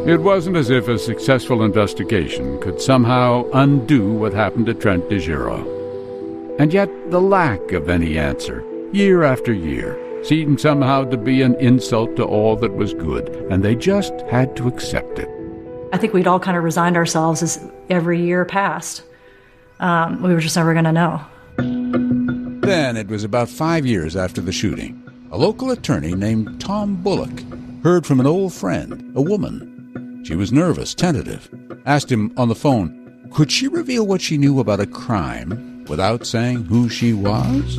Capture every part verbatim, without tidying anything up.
It wasn't as if a successful investigation could somehow undo what happened to Trent DeGiro. And yet the lack of any answer, year after year, seemed somehow to be an insult to all that was good, and they just had to accept it. I think we'd all kind of resigned ourselves as every year passed. Um, we were just never going to know. Then it was about five years after the shooting. A local attorney named Tom Bullock heard from an old friend, a woman. She was nervous, tentative. Asked him on the phone, could she reveal what she knew about a crime without saying who she was?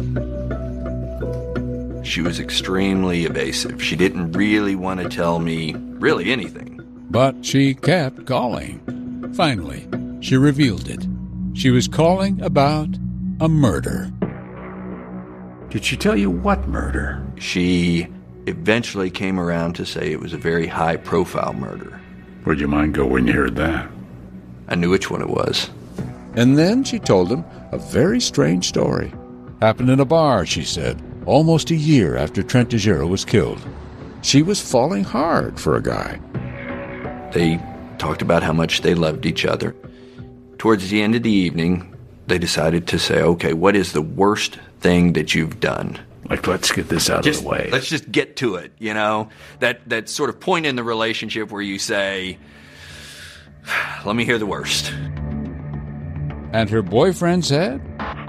She was extremely evasive. She didn't really want to tell me really anything. But she kept calling. Finally, she revealed it. She was calling about a murder. Did she tell you what murder? She eventually came around to say it was a very high-profile murder. Where'd your mind go when you heard that? I knew which one it was. And then she told him a very strange story. Happened in a bar, she said, almost a year after Trent DeGiro was killed. She was falling hard for a guy. They talked about how much they loved each other. Towards the end of the evening, they decided to say, okay, what is the worst thing that you've done? Like, let's get this out just, of the way. Let's just get to it, you know? That, that sort of point in the relationship where you say, let me hear the worst. And her boyfriend said,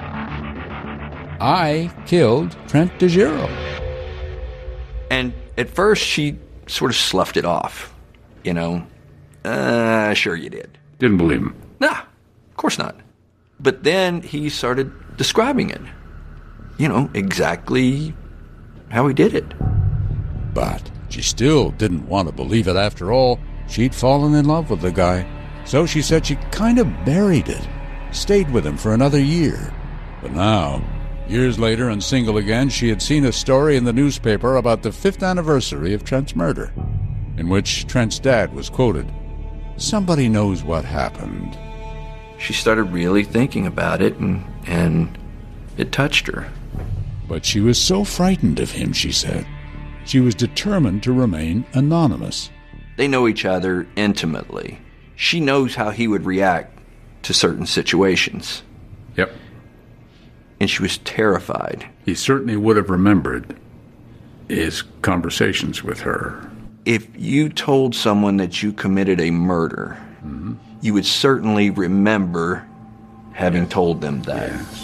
I killed Trent DeGiro. And at first, she sort of sloughed it off. You know, uh, sure you did. Didn't believe him. Nah, of course not. But then he started describing it. You know, exactly how he did it. But she still didn't want to believe it after all. She'd fallen in love with the guy. So she said she kind of buried it. Stayed with him for another year. But now, years later and single again, she had seen a story in the newspaper about the fifth anniversary of Trent's murder, in which Trent's dad was quoted, somebody knows what happened. She started really thinking about it, and, and it touched her. But she was so frightened of him, she said. She was determined to remain anonymous. They know each other intimately. She knows how he would react to certain situations. Yep. And she was terrified. He certainly would have remembered his conversations with her. If you told someone that you committed a murder, mm-hmm. you would certainly remember having yes. told them that. Yes.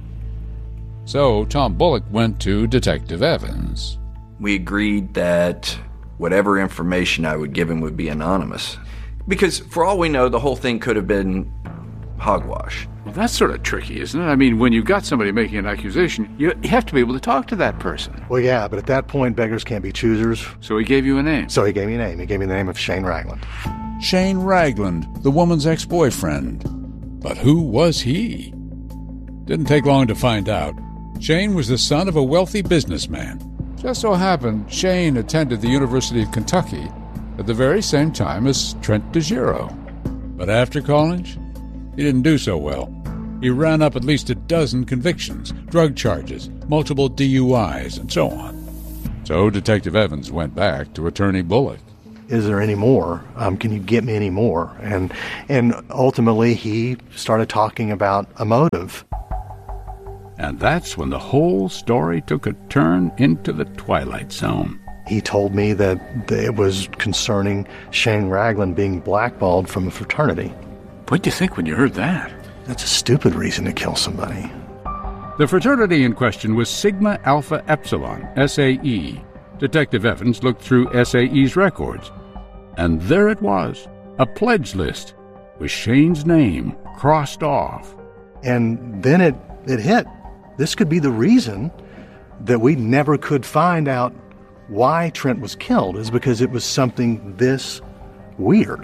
So Tom Bullock went to Detective Evans. We agreed that whatever information I would give him would be anonymous. Because for all we know, the whole thing could have been hogwash. Well, that's sort of tricky, isn't it? I mean, when you've got somebody making an accusation, you have to be able to talk to that person. Well, yeah, but at that point, beggars can't be choosers. So he gave you a name? So he gave me a name. He gave me the name of Shane Ragland. Shane Ragland, the woman's ex-boyfriend. But who was he? Didn't take long to find out. Shane was the son of a wealthy businessman. Just so happened, Shane attended the University of Kentucky at the very same time as Trent DeGiro. But after college, he didn't do so well. He ran up at least a dozen convictions, drug charges, multiple D U Is, and so on. So Detective Evans went back to Attorney Bullock. Is there any more? Um, can you get me any more? And and ultimately he started talking about a motive. And that's when the whole story took a turn into the Twilight Zone. He told me that it was concerning Shane Ragland being blackballed from a fraternity. What'd you think when you heard that? That's a stupid reason to kill somebody. The fraternity in question was Sigma Alpha Epsilon, S A E. Detective Evans looked through S A E's records, and there it was, a pledge list with Shane's name crossed off. And then it, it hit. This could be the reason that we never could find out why Trent was killed, is because it was something this weird.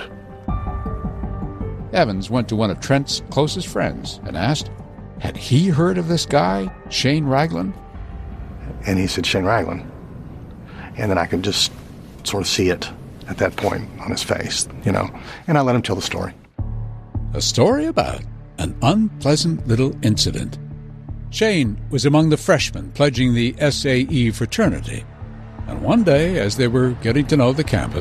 Evans went to one of Trent's closest friends and asked, had he heard of this guy, Shane Ragland? And he said, Shane Ragland. And then I could just sort of see it at that point on his face, you know, and I let him tell the story. A story about an unpleasant little incident. Shane was among the freshmen pledging the S A E fraternity. And one day, as they were getting to know the campus,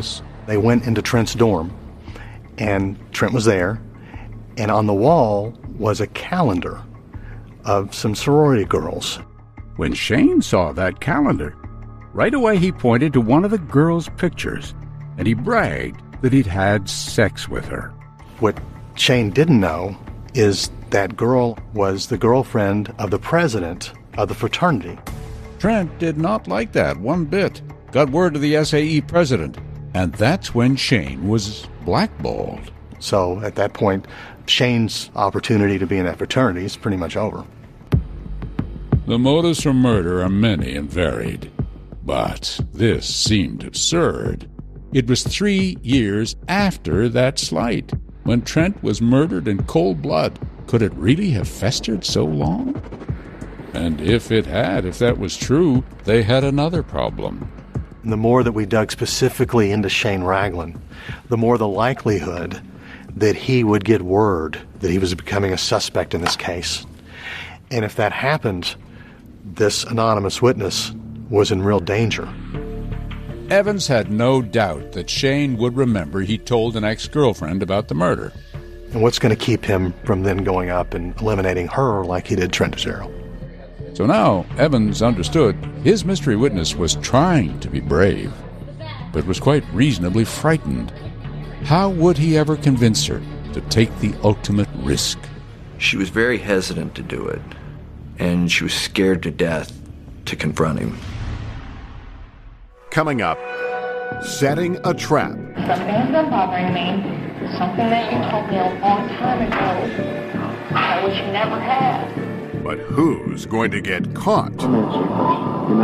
They went into Trent's dorm, and Trent was there, and on the wall was a calendar of some sorority girls. When Shane saw that calendar, right away he pointed to one of the girls' pictures, and he bragged that he'd had sex with her. What Shane didn't know is that girl was the girlfriend of the president of the fraternity. Trent did not like that one bit. Got word to the S A E president, and that's when Shane was blackballed. So at that point, Shane's opportunity to be in that fraternity is pretty much over. The motives for murder are many and varied, but this seemed absurd. It was three years after that slight, when Trent was murdered in cold blood. Could it really have festered so long? And if it had, if that was true, they had another problem. And the more that we dug specifically into Shane Ragland, the more the likelihood that he would get word that he was becoming a suspect in this case. And if that happened, this anonymous witness was in real danger. Evans had no doubt that Shane would remember he told an ex-girlfriend about the murder. And what's going to keep him from then going up and eliminating her like he did Trent DeGiro? So now Evans understood his mystery witness was trying to be brave, but was quite reasonably frightened. How would he ever convince her to take the ultimate risk? She was very hesitant to do it, and she was scared to death to confront him. Coming up, setting a trap. Something's been bothering me. Something that you told me a long time ago. I wish you never had. But who's going to get caught?